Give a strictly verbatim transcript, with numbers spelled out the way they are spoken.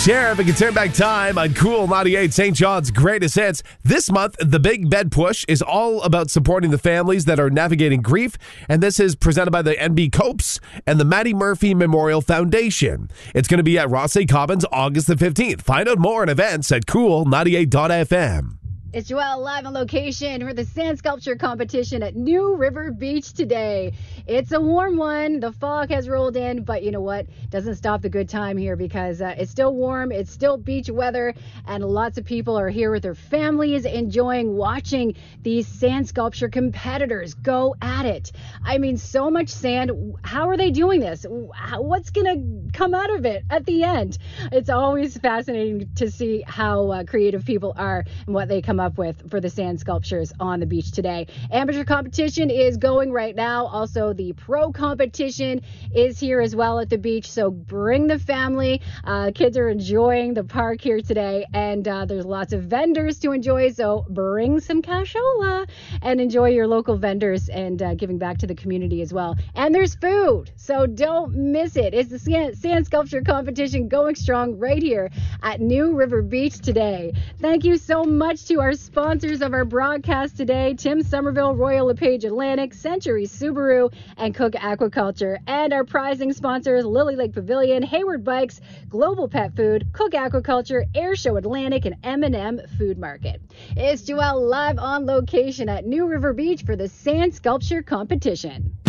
Sheriff, we can turn back time on Cool ninety-eight, Saint John's greatest hits. This month, the Big Bed Push is all about supporting the families that are navigating grief, and this is presented by the N B Copes and the Maddie Murphy Memorial Foundation. It's going to be at Rothsay Commons August the fifteenth. Find out more on events at cool ninety-eight dot f m. It's Joelle live on location for the sand sculpture competition at New River Beach today. It's a warm one. The fog has rolled in, but you know what? Doesn't stop the good time here because uh, it's still warm. It's still beach weather, and lots of people are here with their families enjoying watching these sand sculpture competitors go at it. I mean, so much sand. How are they doing this? What's going to come out of it at the end? It's always fascinating to see how uh, creative people are and what they come up with for the sand sculptures on the beach today. Amateur competition is going right now. Also, the pro competition is here as well at the beach. So bring the family. Uh, kids are enjoying the park here today, and uh, there's lots of vendors to enjoy. So bring some cashola and enjoy your local vendors and uh, giving back to the community as well. And there's food, so don't miss it. It's the sand, sand sculpture competition going strong right here at New River Beach today. Thank you so much to our sponsors of our broadcast today: Tim Somerville, Royal LePage Atlantic, Century Subaru, and Cook Aquaculture. And our prizing sponsors: Lily Lake Pavilion, Hayward Bikes, Global Pet Food, Cook Aquaculture, Air Show Atlantic, and M and M Food Market. It's Joelle live on location at New River Beach for the sand sculpture competition.